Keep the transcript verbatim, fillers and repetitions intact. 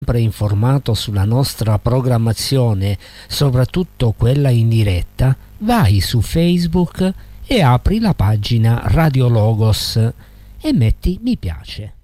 sempre informato sulla nostra programmazione, soprattutto quella in diretta, vai su Facebook e apri la pagina Radio Logos e metti mi piace.